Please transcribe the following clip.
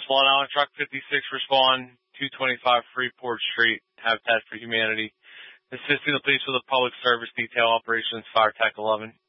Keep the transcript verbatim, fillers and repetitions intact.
Long Island Truck fifty-six respond, two twenty-five Freeport Street, Habitat for Humanity. Assisting the police with a public service detail operations, Fire Tech eleven.